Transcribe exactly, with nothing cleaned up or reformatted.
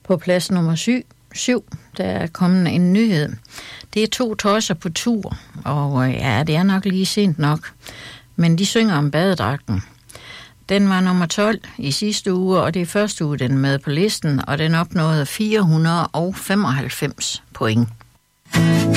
På plads nummer syv, syv der er kommet en nyhed. Det er to tosser på tur, og ja, det er nok lige sent nok. Men de synger om badedragten. Den var nummer tolv i sidste uge, og det er første uge, den er med på listen, og den opnåede fire hundrede og femoghalvfems point.